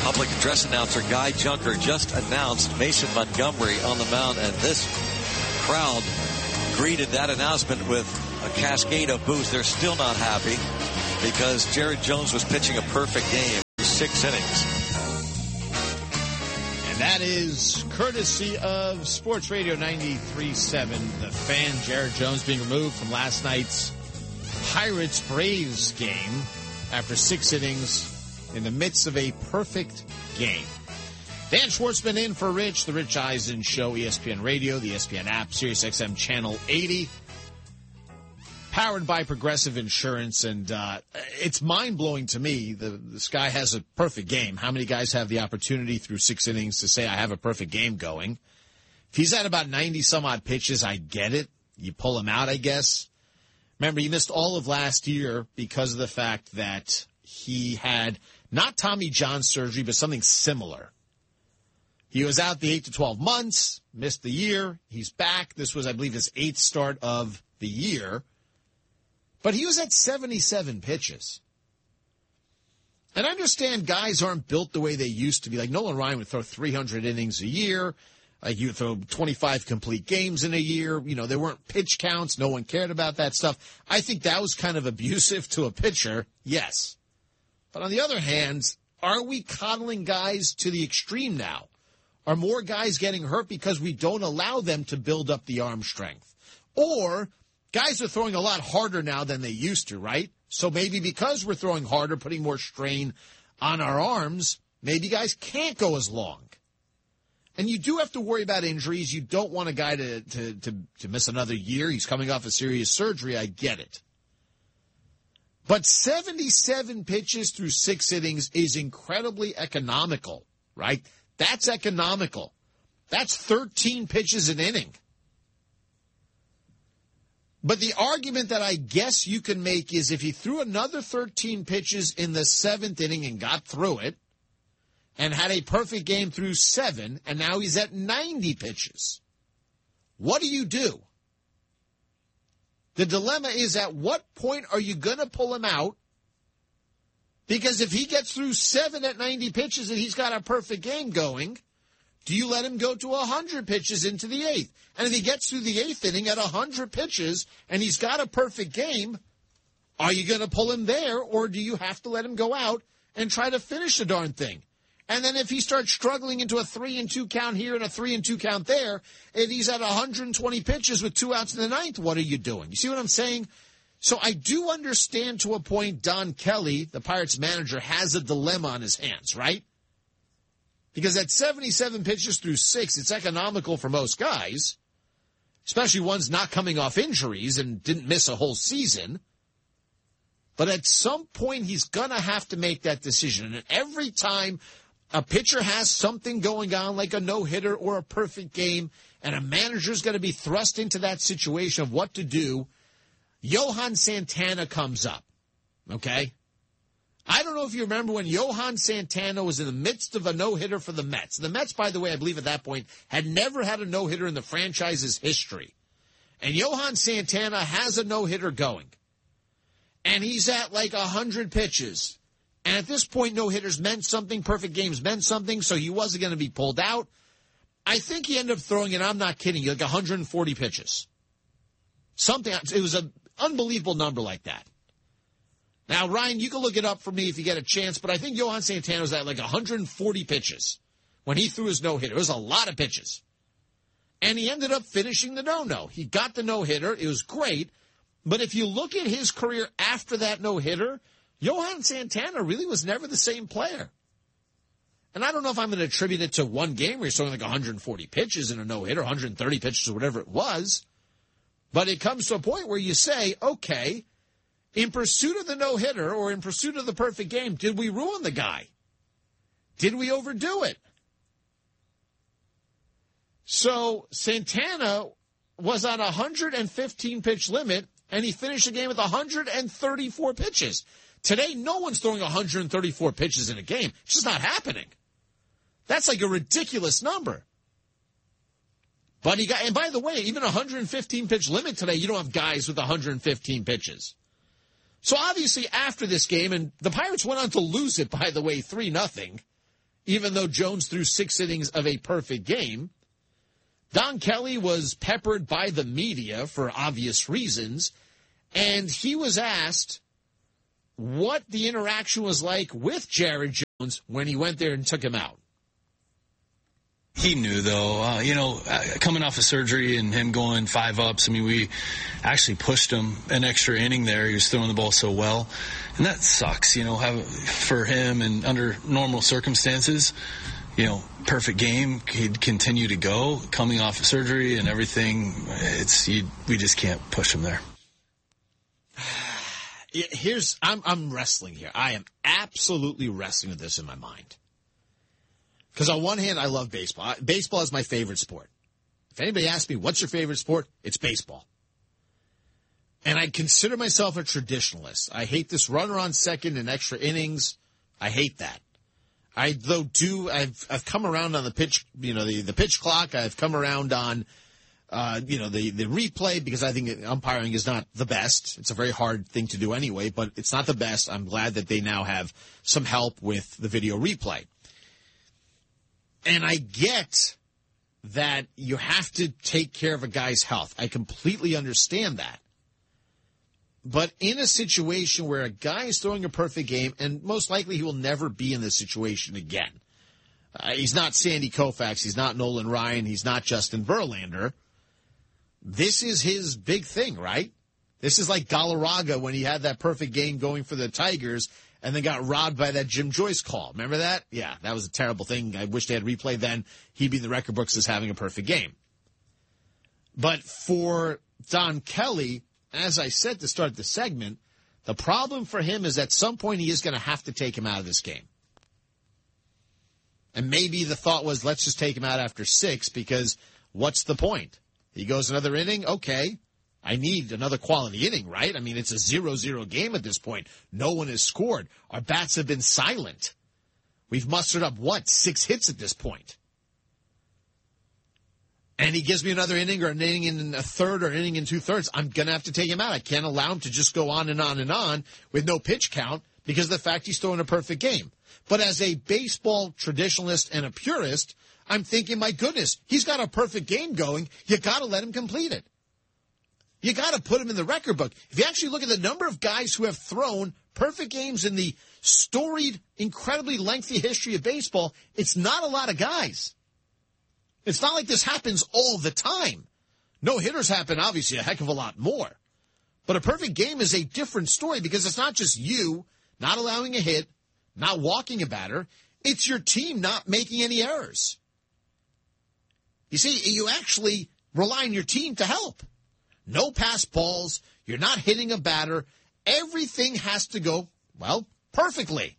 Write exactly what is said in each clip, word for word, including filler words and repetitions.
Public address announcer Guy Junker just announced Mason Montgomery on the mound, and this crowd greeted that announcement with a cascade of boos. They're still not happy because Jared Jones was pitching a perfect game, six innings. And that is courtesy of Sports Radio ninety-three point seven, The Fan. Jared Jones being removed from last night's Pirates-Braves game after six innings in the midst of a perfect game. Dan Schwartzman in for Rich, The Rich Eisen Show, E S P N Radio, the E S P N app, Sirius X M Channel eighty. Powered by Progressive Insurance, and uh, it's mind-blowing to me. The, this guy has a perfect game. How many guys have the opportunity through six innings to say, I have a perfect game going? If he's at about ninety-some-odd pitches, I get it. You pull him out, I guess. Remember, he missed all of last year because of the fact that he had not Tommy John surgery, but something similar. He was out the eight to twelve months, missed the year. He's back. This was, I believe, his eighth start of the year. But he was at seventy-seven pitches. And I understand guys aren't built the way they used to be. Like Nolan Ryan would throw three hundred innings a year. Like he would throw twenty-five complete games in a year. You know, there weren't pitch counts. No one cared about that stuff. I think that was kind of abusive to a pitcher. Yes. But on the other hand, are we coddling guys to the extreme now? Are more guys getting hurt because we don't allow them to build up the arm strength? Or guys are throwing a lot harder now than they used to, right? So maybe because we're throwing harder, putting more strain on our arms, maybe guys can't go as long. And you do have to worry about injuries. You don't want a guy to, to, to, to miss another year. He's coming off a serious surgery. I get it. But seventy-seven pitches through six innings is incredibly economical, right? That's economical. That's thirteen pitches an inning. But the argument that I guess you can make is if he threw another thirteen pitches in the seventh inning and got through it and had a perfect game through seven, and now he's at ninety pitches, what do you do? The dilemma is, at what point are you going to pull him out? Because if he gets through seven at ninety pitches and he's got a perfect game going, do you let him go to one hundred pitches into the eighth? And if he gets through the eighth inning at one hundred pitches and he's got a perfect game, are you going to pull him there, or do you have to let him go out and try to finish the darn thing? And then if he starts struggling into a three and two count here and a three and two count there, and he's at one hundred twenty pitches with two outs in the ninth, what are you doing? You see what I'm saying? So I do understand to a point Don Kelly, the Pirates manager, has a dilemma on his hands, right? Because at seventy-seven pitches through six, it's economical for most guys, especially ones not coming off injuries and didn't miss a whole season. But at some point, he's going to have to make that decision. And every time a pitcher has something going on, like a no-hitter or a perfect game, and a manager's going to be thrust into that situation of what to do, Johan Santana comes up, okay? I don't know if you remember when Johan Santana was in the midst of a no-hitter for the Mets. The Mets, by the way, I believe at that point, had never had a no-hitter in the franchise's history. And Johan Santana has a no-hitter going. And he's at like one hundred pitches. And at this point, no-hitters meant something, perfect games meant something, so he wasn't going to be pulled out. I think he ended up throwing, and I'm not kidding you, like one hundred forty pitches. Something, it was an unbelievable number like that. Now, Ryan, you can look it up for me if you get a chance, but I think Johan Santana was at like one hundred forty pitches when he threw his no-hitter. It was a lot of pitches. And he ended up finishing the no-no. He got the no-hitter. It was great. But if you look at his career after that no-hitter, Johan Santana really was never the same player. And I don't know if I'm going to attribute it to one game where he's throwing like one hundred forty pitches in a no-hitter, one hundred thirty pitches or whatever it was. But it comes to a point where you say, okay, in pursuit of the no-hitter or in pursuit of the perfect game, did we ruin the guy? Did we overdo it? So Santana was on a one hundred fifteen pitch limit, and he finished the game with one hundred thirty-four pitches. Today, no one's throwing one hundred thirty-four pitches in a game. It's just not happening. That's like a ridiculous number. But he got, and by the way, even a one hundred fifteen pitch limit today, you don't have guys with one hundred fifteen pitches. So obviously after this game, and the Pirates went on to lose it, by the way, three nothing, even though Jones threw six innings of a perfect game. Don Kelly was peppered by the media for obvious reasons, and he was asked what the interaction was like with Jared Jones when he went there and took him out. He knew, though, uh, you know, coming off of surgery and him going five ups, I mean, we actually pushed him an extra inning there. He was throwing the ball so well. And that sucks, you know, have, for him and under normal circumstances, you know, perfect game. He'd continue to go coming off of surgery and everything. It's he, we just can't push him there. Here's I'm I'm wrestling here. I am absolutely wrestling with this in my mind. Because on one hand, I love baseball. Baseball is my favorite sport. If anybody asks me, what's your favorite sport? It's baseball. And I consider myself a traditionalist. I hate this runner on second and extra innings. I hate that. I, though, do, I've, I've come around on the pitch, you know, the, the pitch clock. I've come around on, uh, you know, the, the replay because I think umpiring is not the best. It's a very hard thing to do anyway, but it's not the best. I'm glad that they now have some help with the video replay. And I get that you have to take care of a guy's health. I completely understand that. But in a situation where a guy is throwing a perfect game, and most likely he will never be in this situation again. Uh, he's not Sandy Koufax. He's not Nolan Ryan. He's not Justin Verlander. This is his big thing, right? This is like Galarraga when he had that perfect game going for the Tigers and then got robbed by that Jim Joyce call. Remember that? Yeah, that was a terrible thing. I wish they had replayed then. He'd be in the record books as having a perfect game. But for Don Kelly, as I said to start the segment, the problem for him is at some point he is going to have to take him out of this game. And maybe the thought was, let's just take him out after six because what's the point? He goes another inning, okay. I need another quality inning, right? I mean, it's a zero zero game at this point. No one has scored. Our bats have been silent. We've mustered up, what, six hits at this point. And he gives me another inning or an inning in a third or an inning in two-thirds. I'm going to have to take him out. I can't allow him to just go on and on and on with no pitch count because of the fact he's throwing a perfect game. But as a baseball traditionalist and a purist, I'm thinking, my goodness, he's got a perfect game going. You got to let him complete it. You got to put him in the record book. If you actually look at the number of guys who have thrown perfect games in the storied, incredibly lengthy history of baseball, it's not a lot of guys. It's not like this happens all the time. No hitters happen, obviously, a heck of a lot more. But a perfect game is a different story because it's not just you not allowing a hit, not walking a batter. It's your team not making any errors. You see, you actually rely on your team to help. No pass balls. You're not hitting a batter. Everything has to go, well, perfectly.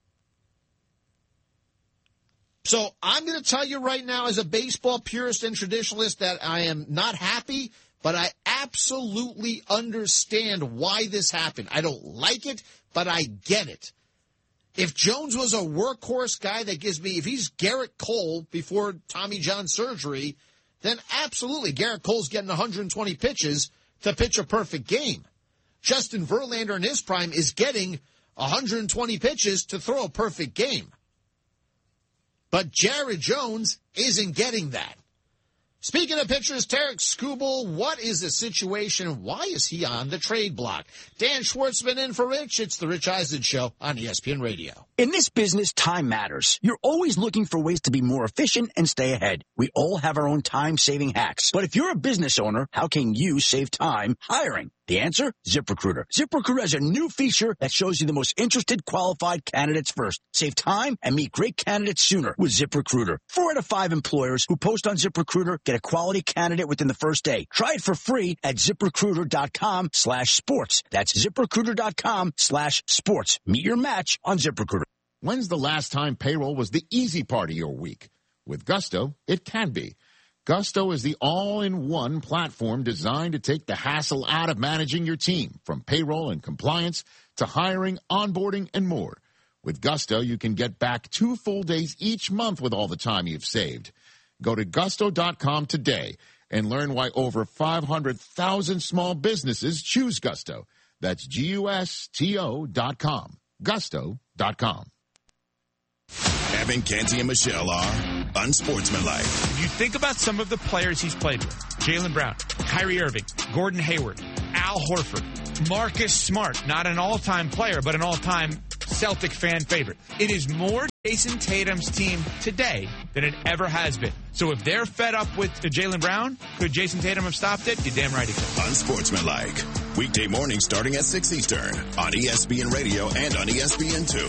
So I'm going to tell you right now as a baseball purist and traditionalist that I am not happy, but I absolutely understand why this happened. I don't like it, but I get it. If Jones was a workhorse guy that gives me, if he's Garrett Cole before Tommy John surgery, then absolutely, Garrett Cole's getting one hundred twenty pitches to pitch a perfect game. Justin Verlander in his prime is getting one hundred twenty pitches to throw a perfect game. But Jared Jones isn't getting that. Speaking of pitchers, Tarek Skubal, what is the situation? Why is he on the trade block? Dan Schwartzman in for Rich. It's the Rich Eisen Show on E S P N Radio. In this business, time matters. You're always looking for ways to be more efficient and stay ahead. We all have our own time-saving hacks. But if you're a business owner, how can you save time hiring? The answer? ZipRecruiter. ZipRecruiter has a new feature that shows you the most interested qualified candidates first. Save time and meet great candidates sooner with ZipRecruiter. Four out of five employers who post on ZipRecruiter get a quality candidate within the first day. Try it for free at ZipRecruiter.com slash sports. That's ZipRecruiter.com slash sports. Meet your match on ZipRecruiter. When's the last time payroll was the easy part of your week? With Gusto, it can be. Gusto is the all-in-one platform designed to take the hassle out of managing your team, from payroll and compliance to hiring, onboarding, and more. With Gusto, you can get back two full days each month with all the time you've saved. Go to gusto dot com today and learn why over five hundred thousand small businesses choose Gusto. That's G U S T O dot com. Gusto dot com. Kevin, Canty, and Michelle are unsportsmanlike. If you think about some of the players he's played with, Jaylen Brown, Kyrie Irving, Gordon Hayward, Al Horford, Marcus Smart, not an all-time player, but an all-time Celtic fan favorite. It is more Jason Tatum's team today than it ever has been. So if they're fed up with Jaylen Brown, could Jason Tatum have stopped it? You're damn right he could. Unsportsmanlike. Weekday morning starting at six Eastern on E S P N Radio and on E S P N two.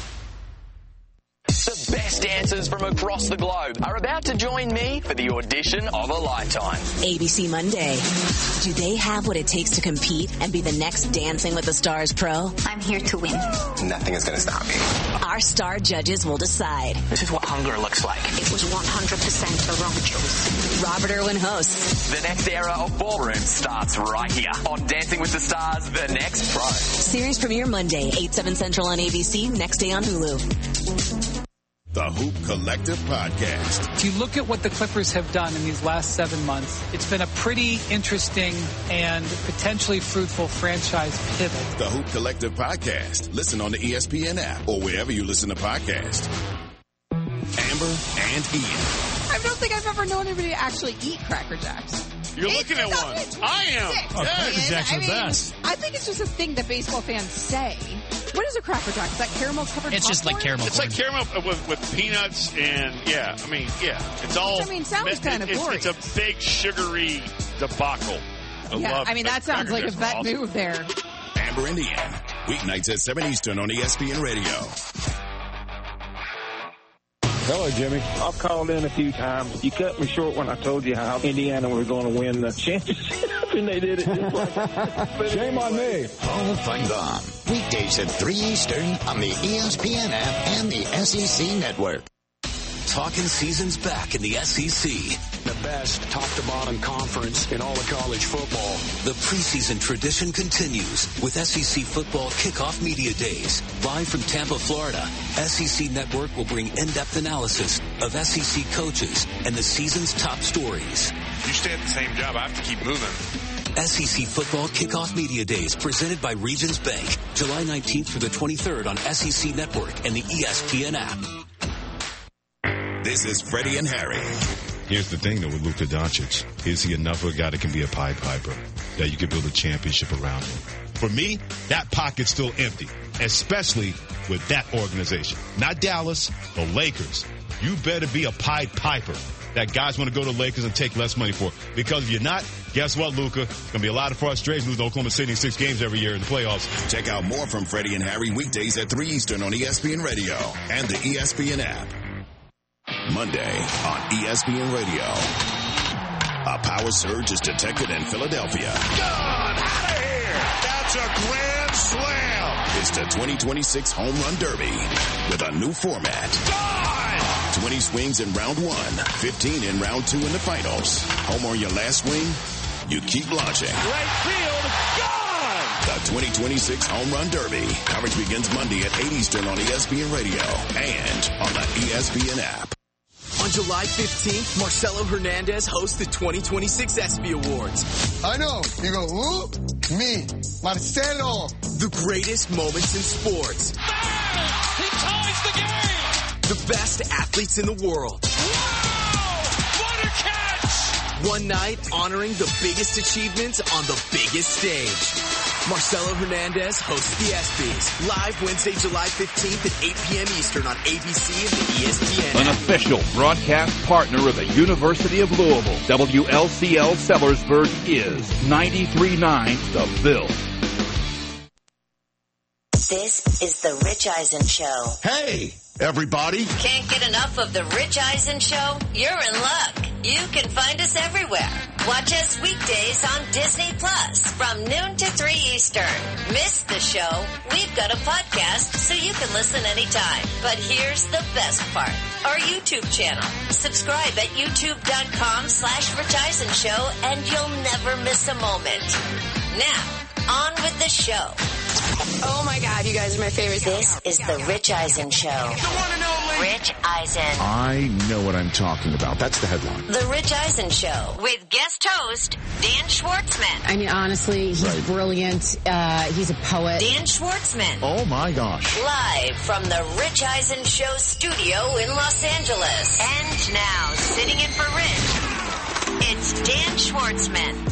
The best dancers from across the globe are about to join me for the audition of a lifetime. A B C Monday. Do they have what it takes to compete and be the next Dancing with the Stars pro? I'm here to win. Nothing is going to stop me. Our star judges will decide. This is what hunger looks like. It was one hundred percent the wrong choice. Robert Irwin hosts. The next era of ballroom starts right here on Dancing with the Stars, The Next Pro. Series premiere Monday, eight, seven Central on A B C, next day on Hulu. The Hoop Collective Podcast. If you look at what the Clippers have done in these last seven months, it's been a pretty interesting and potentially fruitful franchise pivot. The Hoop Collective Podcast. Listen on the E S P N app or wherever you listen to podcasts. Amber and Ian. I don't think I've ever known anybody to actually eat Cracker Jacks. You're it's looking at one. I am. Oh, Cracker Jacks are the best. I think it's just a thing that baseball fans say. What is a Cracker Jack? Is that caramel covered? It's popcorn? just like caramel. It's like caramel with, with peanuts and yeah. I mean yeah. It's all. Which, I mean, sounds it, kind of it's, glorious. It's a big sugary debacle. I yeah, love I mean that sounds like a vet awesome. move there. Amber and Ian, weeknights at seven Eastern on E S P N Radio. Hello, Jimmy. I've called in a few times. You cut me short when I told you how Indiana was going to win the championship, and they did it just like Shame on me. Hall of Fun Bomb. Weekdays at three Eastern on the E S P N app and the S E C Network. Talking season's back in the S E C. The best top-to-bottom conference in all of college football. The preseason tradition continues with S E C Football Kickoff Media Days. Live from Tampa, Florida, S E C Network will bring in-depth analysis of S E C coaches and the season's top stories. You stay at the same job, I have to keep moving. S E C Football Kickoff Media Days presented by Regions Bank. July nineteenth through the twenty-third on S E C Network and the E S P N app. This is Freddie and Harry. Here's the thing, though, with Luka Doncic. Is he enough of a guy that can be a Pied Piper, that you can build a championship around him? For me, that pocket's still empty, especially with that organization. Not Dallas, the Lakers. You better be a Pied Piper that guys want to go to the Lakers and take less money for. Because if you're not, guess what, Luka? It's going to be a lot of frustration losing Oklahoma City in six games every year in the playoffs. Check out more from Freddie and Harry weekdays at three Eastern on E S P N Radio and the E S P N app. Monday on E S P N Radio. A power surge is detected in Philadelphia. God, out of here! That's a grand slam! It's the twenty twenty-six Home Run Derby with a new format. God! twenty swings in round one, fifteen in round two in the finals. Home on your last swing, you keep launching. Right field, gone! The twenty twenty-six Home Run Derby. Coverage begins Monday at eight Eastern on E S P N Radio and on the E S P N app. On July fifteenth, Marcelo Hernandez hosts the twenty twenty-six ESPY Awards. I know. You go, who? Me, Marcelo. The greatest moments in sports. Bang! He ties the game! The best athletes in the world. Wow! What a catch! One night honoring the biggest achievements on the biggest stage. Marcelo Hernandez hosts the ESPYs. Live Wednesday, July fifteenth at eight p.m. Eastern on A B C and the E S P N. An official broadcast partner of the University of Louisville, W L C L Sellersburg is ninety-three point nine The Ville. This is the Rich Eisen Show. Hey, everybody. Can't get enough of the Rich Eisen Show? You're in luck. You can find us everywhere. Watch us weekdays on Disney Plus from noon to three Eastern. Miss the show? We've got a podcast so you can listen anytime. But here's the best part. Our YouTube channel. Subscribe at youtube.com slash Rich Eisen Show and you'll never miss a moment. Now, on with the show. Oh my God, you guys are my favorite. This is the Rich Eisen Show. The one and only Rich Eisen. I know what I'm talking about. That's the headline. The Rich Eisen Show with guest host Dan Schwartzman. I mean, honestly, he's Right. brilliant. Uh, he's a poet. Dan Schwartzman. Oh, my gosh. Live from the Rich Eisen Show studio in Los Angeles. And now, sitting in for Rich, it's Dan Schwartzman.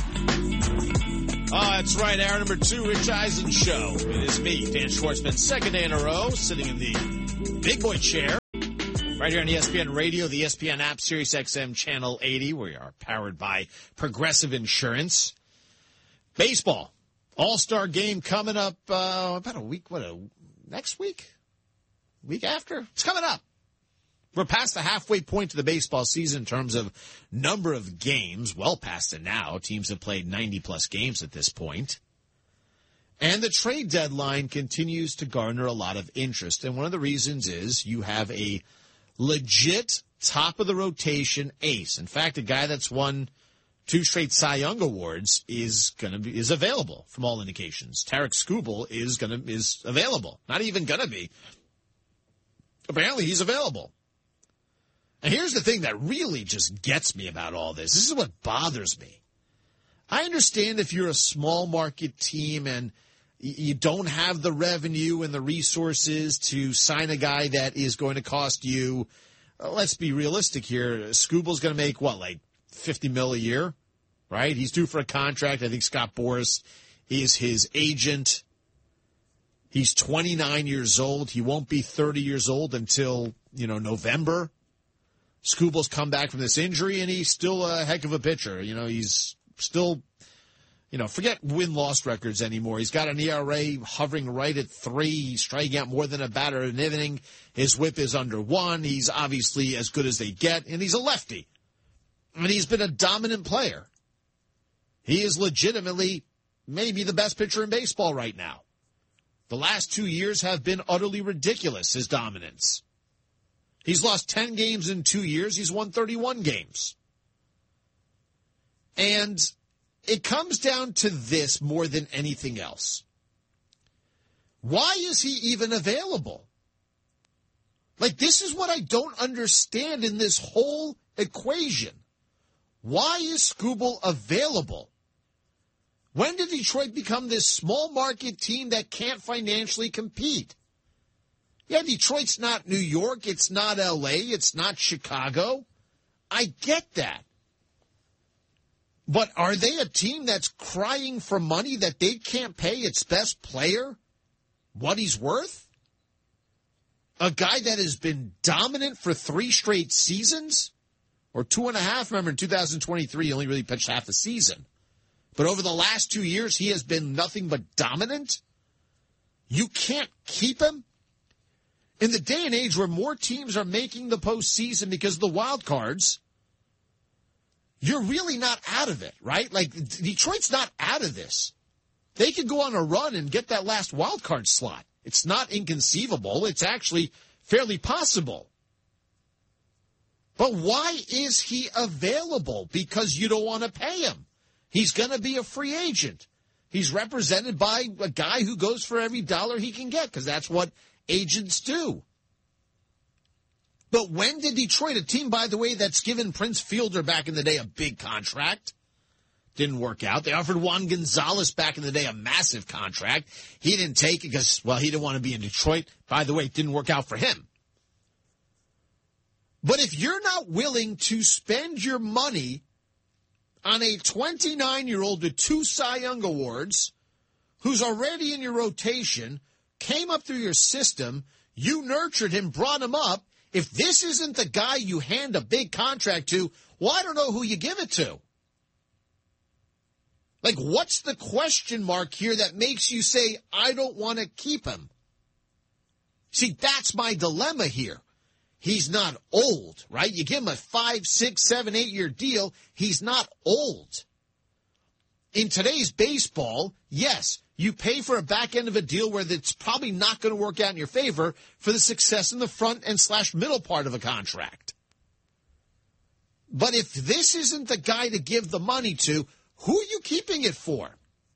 Oh, that's right. Hour number two, Rich Eisen Show. It is me, Dan Schwartzman, second day in a row, sitting in the big boy chair. Right here on E S P N Radio, the E S P N app, Sirius X M Channel eighty. We are powered by Progressive Insurance. Baseball. All-Star game coming up uh, about a week. What, a next week? Week after? It's coming up. We're past the halfway point to the baseball season in terms of number of games. Well past it now. Teams have played ninety-plus games at this point. And the trade deadline continues to garner a lot of interest. And one of the reasons is you have a legit top-of-the-rotation ace. In fact, a guy that's won two straight Cy Young awards is going to be is available from all indications. Tarik Skubal is going to is available. Not even going to be. Apparently, he's available. And here's the thing that really just gets me about all this. This is what bothers me. I understand if you're a small market team and you don't have the revenue and the resources to sign a guy that is going to cost you, uh, let's be realistic here, Skubal's going to make, what, like fifty mil a year, right? He's due for a contract. I think Scott Boras is his agent. He's twenty-nine years old. He won't be thirty years old until, you know, November. Skubal's come back from this injury, and he's still a heck of a pitcher. You know, he's still, you know, forget win-loss records anymore. He's got an E R A hovering right at three. He's striking out more than a batter an inning. His whip is under one. He's obviously as good as they get, and he's a lefty. And he's been a dominant player. He is legitimately maybe the best pitcher in baseball right now. The last two years have been utterly ridiculous, his dominance. He's lost ten games in two years. He's won thirty-one games. And it comes down to this more than anything else. Why is he even available? Like, this is what I don't understand in this whole equation. Why is Skubal available? When did Detroit become this small market team that can't financially compete? Yeah, Detroit's not New York. It's not L A. It's not Chicago. I get that. But are they a team that's crying for money that they can't pay its best player what he's worth? A guy that has been dominant for three straight seasons? Or two and a half. Remember, in two thousand twenty-three, he only really pitched half a season. But over the last two years, he has been nothing but dominant. You can't keep him? In the day and age where more teams are making the postseason because of the wild cards, you're really not out of it, right? Like, Detroit's not out of this. They could go on a run and get that last wild card slot. It's not inconceivable. It's actually fairly possible. But why is he available? Because you don't want to pay him. He's going to be a free agent. He's represented by a guy who goes for every dollar he can get, because that's what agents do. But when did Detroit, a team, by the way, that's given Prince Fielder back in the day a big contract, didn't work out. They offered Juan Gonzalez back in the day a massive contract. He didn't take it because, well, he didn't want to be in Detroit. By the way, it didn't work out for him. But if you're not willing to spend your money on a twenty-nine-year-old with two Cy Young awards who's already in your rotation, came up through your system, you nurtured him, brought him up, if this isn't the guy you hand a big contract to, well, I don't know who you give it to. Like, what's the question mark here that makes you say, I don't want to keep him? See, that's my dilemma here. He's not old, right? You give him a five, six, seven, eight-year deal, he's not old. In today's baseball, yes, you pay for a back end of a deal where it's probably not going to work out in your favor for the success in the front and slash middle part of a contract. But if this isn't the guy to give the money to, who are you keeping it for?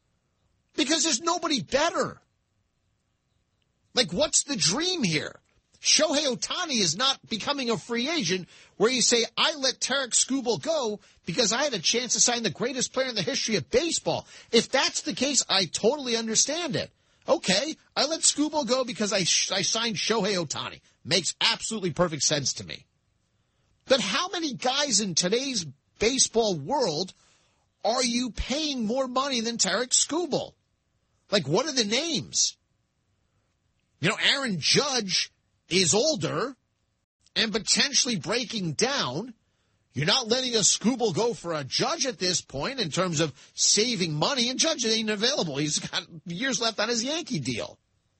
Because there's nobody better. Like, what's the dream here? Shohei Ohtani is not becoming a free agent where you say, I let Tarek Skubal go because I had a chance to sign the greatest player in the history of baseball. If that's the case, I totally understand it. Okay, I let Skubal go because I, sh- I signed Shohei Ohtani. Makes absolutely perfect sense to me. But how many guys in today's baseball world are you paying more money than Tarek Skubal? Like, what are the names? You know, Aaron Judge is older and potentially breaking down. You're not letting a Skubal go for a Judge at this point in terms of saving money, and Judge ain't available. He's got years left on his Yankee deal.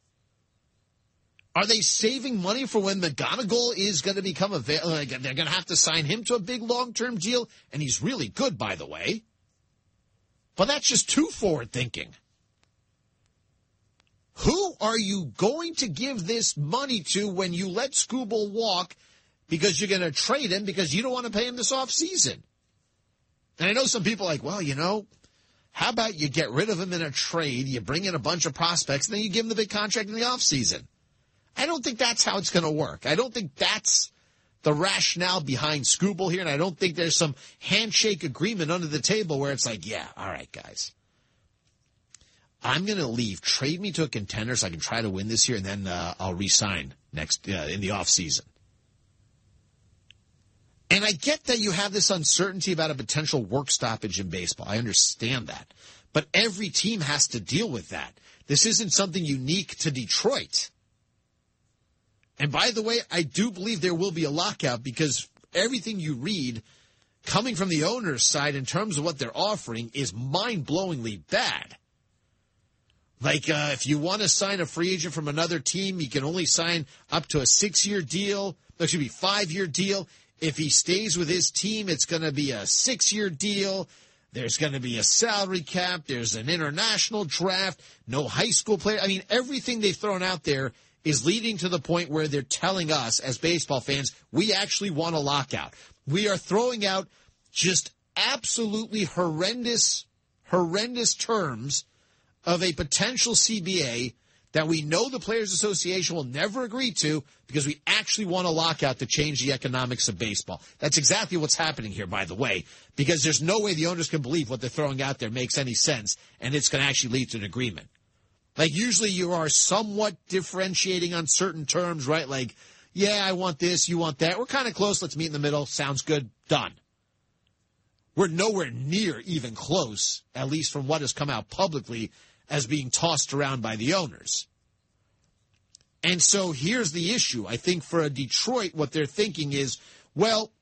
Are they saving money for when McGonagall is going to become available? They're going to have to sign him to a big long-term deal, and he's really good, by the way. But that's just too forward thinking. Who are you going to give this money to when you let Skubal walk because you're going to trade him because you don't want to pay him this offseason? And I know some people are like, well, you know, how about you get rid of him in a trade, you bring in a bunch of prospects, and then you give him the big contract in the offseason. I don't think that's how it's going to work. I don't think that's the rationale behind Skubal here, and I don't think there's some handshake agreement under the table where it's like, yeah, all right, guys. I'm going to leave. Trade me to a contender so I can try to win this year, and then uh, I'll re-sign next uh, in the offseason. And I get that you have this uncertainty about a potential work stoppage in baseball. I understand that. But every team has to deal with that. This isn't something unique to Detroit. And by the way, I do believe there will be a lockout because everything you read coming from the owner's side in terms of what they're offering is mind-blowingly bad. Like, uh, if you want to sign a free agent from another team, you can only sign up to a six-year deal. That should be a five-year deal. If he stays with his team, it's going to be a six-year deal. There's going to be a salary cap. There's an international draft. No high school player. I mean, everything they've thrown out there is leading to the point where they're telling us as baseball fans, we actually want a lockout. We are throwing out just absolutely horrendous, horrendous terms of a potential C B A that we know the Players Association will never agree to because we actually want a lockout to change the economics of baseball. That's exactly what's happening here, by the way, because there's no way the owners can believe what they're throwing out there makes any sense, and it's going to actually lead to an agreement. Like, usually you are somewhat differentiating on certain terms, right? Like, yeah, I want this, you want that. We're kind of close. Let's meet in the middle. Sounds good. Done. We're nowhere near even close, at least from what has come out publicly, as being tossed around by the owners. And so here's the issue. I think for a Detroit, what they're thinking is, well,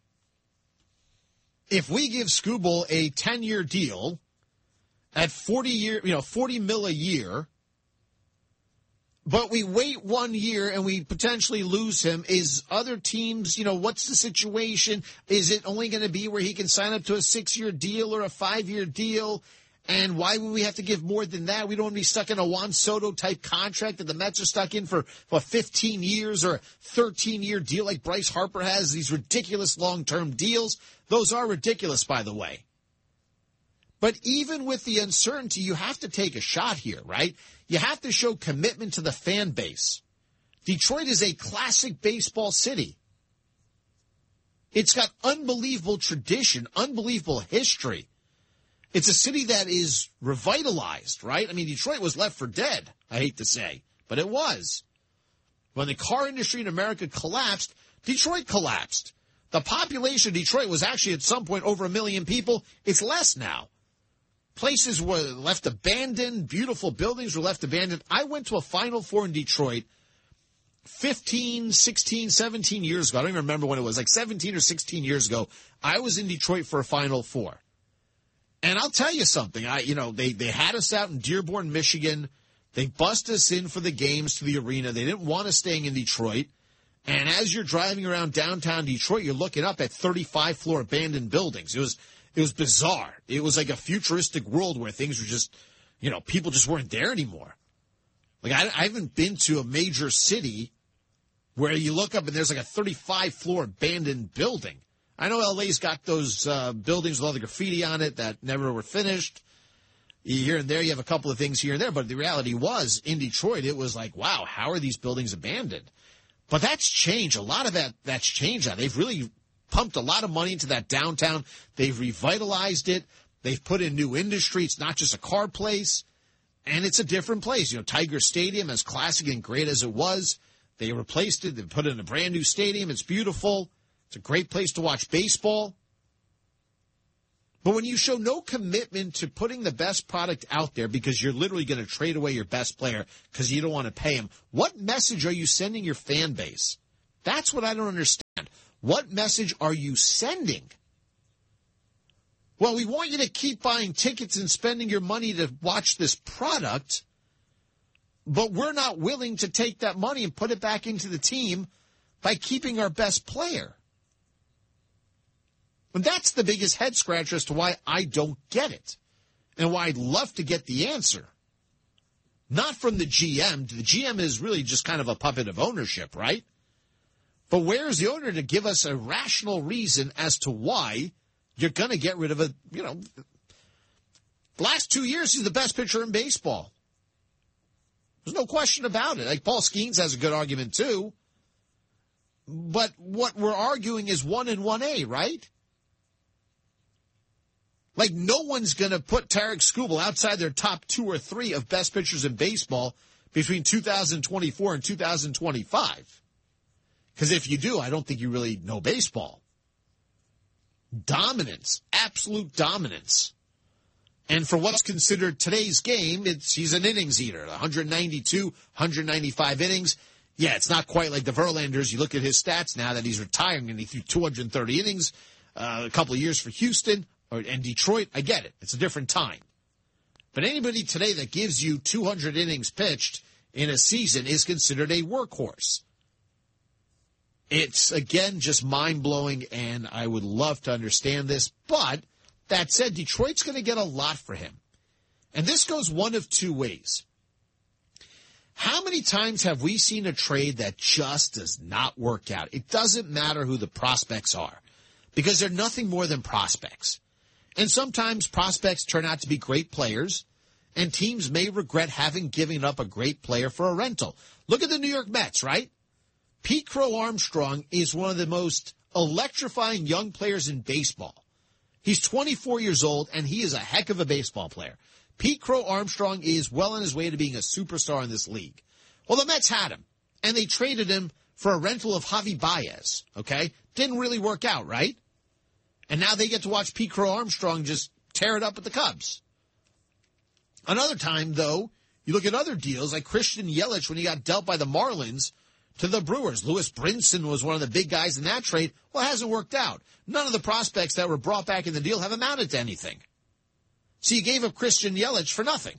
if we give Skubal a ten-year deal at forty year, you know, forty mil a year, but we wait one year and we potentially lose him, is other teams, you know, what's the situation? Is it only going to be where he can sign up to a six-year deal or a five-year deal? And why would we have to give more than that? We don't want to be stuck in a Juan Soto-type contract that the Mets are stuck in for, for fifteen years or a thirteen-year deal like Bryce Harper has, these ridiculous long-term deals. Those are ridiculous, by the way. But even with the uncertainty, you have to take a shot here, right? You have to show commitment to the fan base. Detroit is a classic baseball city. It's got unbelievable tradition, unbelievable history. It's a city that is revitalized, right? I mean, Detroit was left for dead, I hate to say, but it was. When the car industry in America collapsed, Detroit collapsed. The population of Detroit was actually at some point over a million people. It's less now. Places were left abandoned. Beautiful buildings were left abandoned. I went to a Final Four in Detroit fifteen, sixteen, seventeen years ago. I don't even remember when it was, like seventeen or sixteen years ago. I was in Detroit for a Final Four. And I'll tell you something. I, you know, they, they had us out in Dearborn, Michigan. They bust us in for the games to the arena. They didn't want us staying in Detroit. And as you're driving around downtown Detroit, you're looking up at thirty-five floor abandoned buildings. It was, it was bizarre. It was like a futuristic world where things were just, you know, people just weren't there anymore. Like, I, I haven't been to a major city where you look up and there's like a thirty-five floor abandoned building. I know L A's got those uh, buildings with all the graffiti on it that never were finished. Here and there, you have a couple of things here and there. But the reality was, in Detroit, it was like, wow, how are these buildings abandoned? But that's changed. A lot of that, that's changed now. They've really pumped a lot of money into that downtown. They've revitalized it. They've put in new industry. It's not just a car place. And it's a different place. You know, Tiger Stadium, as classic and great as it was, they replaced it. They put in a brand new stadium. It's beautiful. It's a great place to watch baseball. But when you show no commitment to putting the best product out there because you're literally going to trade away your best player because you don't want to pay him, what message are you sending your fan base? That's what I don't understand. What message are you sending? Well, we want you to keep buying tickets and spending your money to watch this product, but we're not willing to take that money and put it back into the team by keeping our best player. And that's the biggest head scratcher as to why I don't get it and why I'd love to get the answer. Not from the G M. The G M is really just kind of a puppet of ownership, right? But where is the owner to give us a rational reason as to why you're going to get rid of a, you know, the last two years he's the best pitcher in baseball. There's no question about it. Like Paul Skeens has a good argument too. But what we're arguing is one and one A, right? Like, no one's going to put Tarek Skubal outside their top two or three of best pitchers in baseball between two thousand twenty-four and two thousand twenty-five. Because if you do, I don't think you really know baseball. Dominance, absolute dominance. And for what's considered today's game, it's he's an innings eater. one ninety-two, one ninety-five innings. Yeah, it's not quite like the Verlanders. You look at his stats now that he's retiring, and he threw two hundred thirty innings uh, a couple of years for Houston or and Detroit. I get it. It's a different time. But anybody today that gives you two hundred innings pitched in a season is considered a workhorse. It's, again, just mind-blowing, and I would love to understand this. But that said, Detroit's going to get a lot for him. And this goes one of two ways. How many times have we seen a trade that just does not work out? It doesn't matter who the prospects are, because they're nothing more than prospects. And sometimes prospects turn out to be great players, and teams may regret having given up a great player for a rental. Look at the New York Mets, right? Pete Crow Armstrong is one of the most electrifying young players in baseball. He's twenty-four years old, and he is a heck of a baseball player. Pete Crow Armstrong is well on his way to being a superstar in this league. Well, the Mets had him, and they traded him for a rental of Javi Baez, okay? Didn't really work out, right? And now they get to watch Pete Crow Armstrong just tear it up with the Cubs. Another time, though, you look at other deals, like Christian Yelich when he got dealt by the Marlins to the Brewers. Lewis Brinson was one of the big guys in that trade. Well, it hasn't worked out. None of the prospects that were brought back in the deal have amounted to anything. So you gave up Christian Yelich for nothing.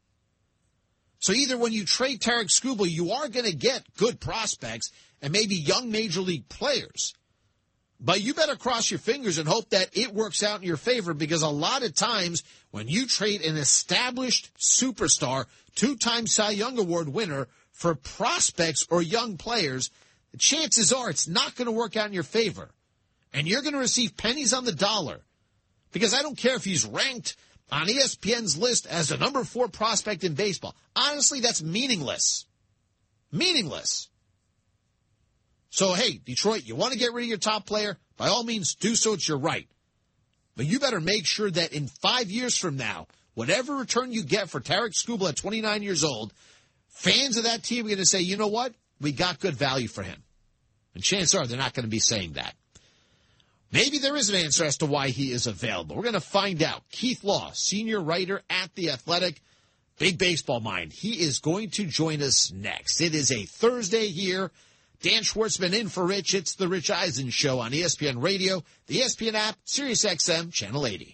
So either when you trade Tarek Skubal, you are going to get good prospects and maybe young major league players. But you better cross your fingers and hope that it works out in your favor, because a lot of times when you trade an established superstar, two-time Cy Young Award winner, for prospects or young players, the chances are it's not going to work out in your favor. And you're going to receive pennies on the dollar. Because I don't care if he's ranked on E S P N's list as a number four prospect in baseball. Honestly, that's meaningless. Meaningless. So, hey, Detroit, you want to get rid of your top player? By all means, do so. It's your right. But you better make sure that in five years from now, whatever return you get for Tarek Skubal at twenty-nine years old, fans of that team are going to say, you know what? We got good value for him. And chances are they're not going to be saying that. Maybe there is an answer as to why he is available. We're going to find out. Keith Law, senior writer at The Athletic, big baseball mind. He is going to join us next. It is a Thursday here. Dan Schwartzman in for Rich. It's the Rich Eisen Show on E S P N Radio, the E S P N app, Sirius X M, Channel eighty.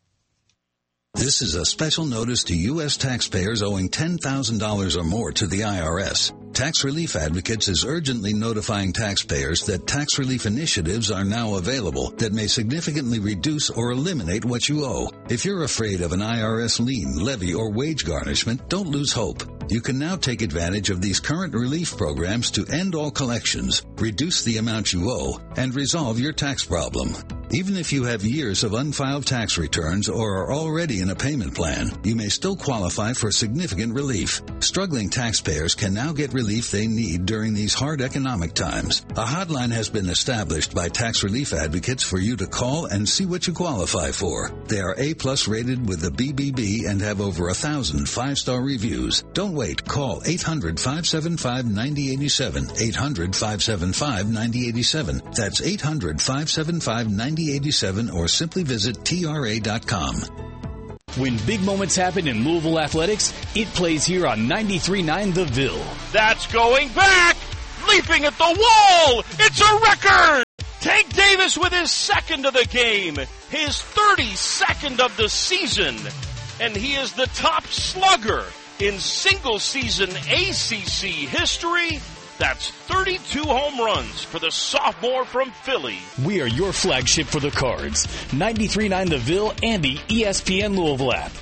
This is a special notice to U S taxpayers owing ten thousand dollars or more to the I R S. Tax Relief Advocates is urgently notifying taxpayers that tax relief initiatives are now available that may significantly reduce or eliminate what you owe. If you're afraid of an I R S lien, levy, or wage garnishment, don't lose hope. You can now take advantage of these current relief programs to end all collections, reduce the amount you owe, and resolve your tax problem. Even if you have years of unfiled tax returns or are already in a payment plan, you may still qualify for significant relief. Struggling taxpayers can now get relief they need during these hard economic times. A hotline has been established by tax relief advocates for you to call and see what you qualify for. They are A-plus rated with the B B B and have over a thousand five-star reviews. Don't wait. Call eight hundred, five seven five, nine zero eight seven. eight hundred, five seven five, nine zero eight seven. That's eight hundred, five seven five, nine zero eight seven or simply visit T R A dot com. When big moments happen in Louisville athletics, it plays here on ninety-three point nine The Ville. That's going back! Leaping at the wall! It's a record! Tank Davis with his second of the game, his thirty-second of the season, and he is the top slugger in single-season A C C history. That's thirty-two home runs for the sophomore from Philly. We are your flagship for the Cards. ninety-three point nine The Ville and the E S P N Louisville app.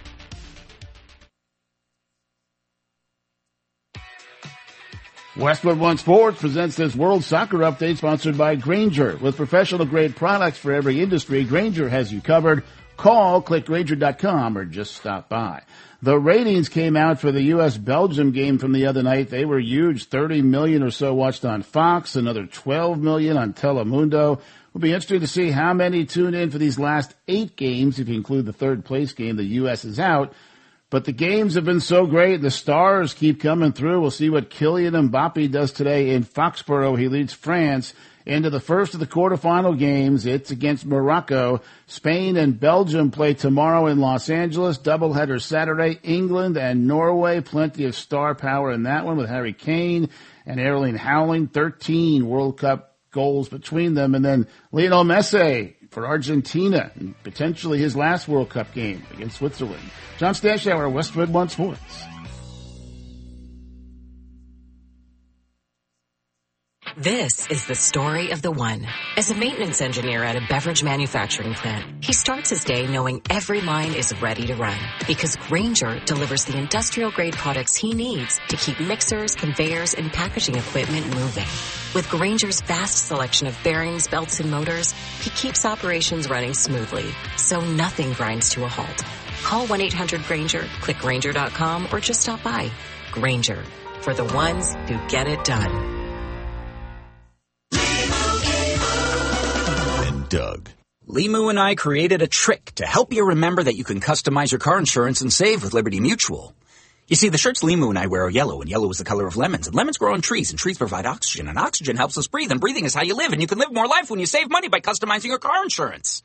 Westwood One Sports presents this World Soccer Update sponsored by Grainger. With professional-grade products for every industry, Grainger has you covered. Call, click Grainger dot com, or just stop by. The ratings came out for the U S Belgium game from the other night. They were huge. thirty million or so watched on Fox, another twelve million on Telemundo. It'll be interesting to see how many tune in for these last eight games, if you include the third place game. The U S is out. But the games have been so great. The stars keep coming through. We'll see what Kylian Mbappe does today in Foxborough. He leads France into the first of the quarterfinal games. It's against Morocco. Spain and Belgium play tomorrow in Los Angeles. Doubleheader Saturday. England and Norway. Plenty of star power in that one with Harry Kane and Erling Haaland. thirteen World Cup goals between them. And then Lionel Messi for Argentina, and potentially his last World Cup game against Switzerland. John Stashower, Westwood One Sports. This is the story of the one. As a maintenance engineer at a beverage manufacturing plant, he starts his day knowing every line is ready to run because Grainger delivers the industrial-grade products he needs to keep mixers, conveyors, and packaging equipment moving. With Grainger's vast selection of bearings, belts, and motors, he keeps operations running smoothly, so nothing grinds to a halt. Call one eight hundred Grainger, click Grainger dot com, or just stop by. Grainger, for the ones who get it done. Doug. Limu and I created a trick to help you remember that you can customize your car insurance and save with Liberty Mutual. You see, the shirts Limu and I wear are yellow, and yellow is the color of lemons, and lemons grow on trees, and trees provide oxygen, and oxygen helps us breathe, and breathing is how you live, and you can live more life when you save money by customizing your car insurance.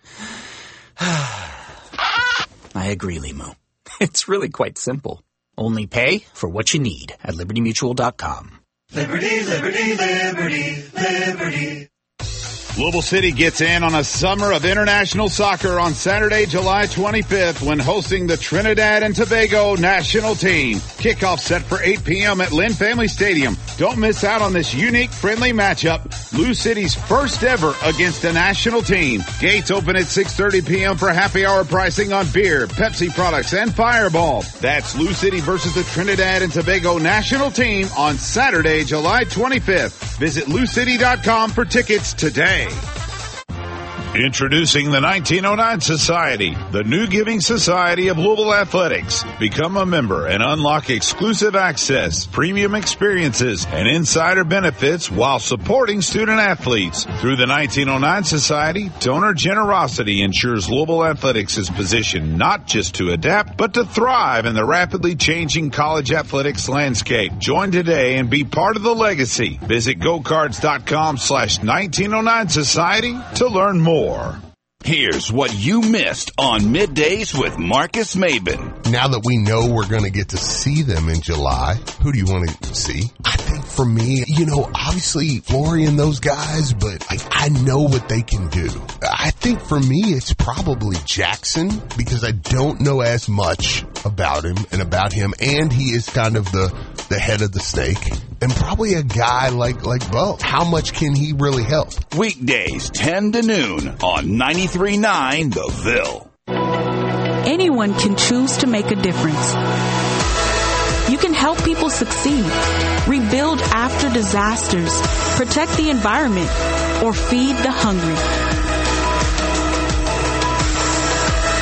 I agree, Limu. It's really quite simple. Only pay for what you need at Liberty Mutual dot com. Liberty, Liberty, Liberty, Liberty. Louisville City gets in on a summer of international soccer on Saturday, July twenty-fifth when hosting the Trinidad and Tobago national team. Kickoff set for eight p.m. at Lynn Family Stadium. Don't miss out on this unique, friendly matchup. Lou City's first ever against a national team. Gates open at six thirty p.m. for happy hour pricing on beer, Pepsi products, and Fireball. That's Lou City versus the Trinidad and Tobago national team on Saturday, July twenty-fifth. Visit Lou City dot com for tickets today. Introducing the nineteen oh nine Society, the new giving society of Louisville Athletics. Become a member and unlock exclusive access, premium experiences, and insider benefits while supporting student athletes. Through the nineteen oh nine Society, donor generosity ensures Louisville Athletics is positioned not just to adapt, but to thrive in the rapidly changing college athletics landscape. Join today and be part of the legacy. Visit gocards.com slash 1909 Society to learn more. Here's what you missed on Middays with Marcus Maben. Now that we know we're going to get to see them in July, who do you want to see? I think for me, you know, obviously Flory and those guys, but like, I know what they can do. I think for me, it's probably Jackson because I don't know as much about him and about him, and he is kind of the, the head of the snake. And probably a guy like, like Bo. How much can he really help? Weekdays, ten to noon on ninety-three point nine The Ville. Anyone can choose to make a difference. You can help people succeed, rebuild after disasters, protect the environment, or feed the hungry.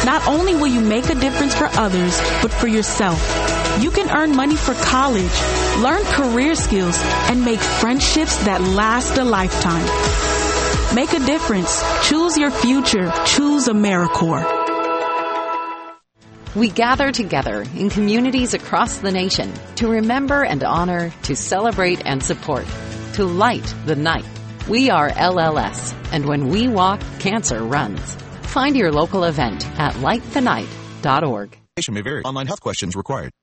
Not only will you make a difference for others, but for yourself. You can earn money for college, learn career skills, and make friendships that last a lifetime. Make a difference. Choose your future. Choose AmeriCorps. We gather together in communities across the nation to remember and honor, to celebrate and support, to light the night. We are L L S, and when we walk, cancer runs. Find your local event at light the night dot org. May vary. Online health questions required.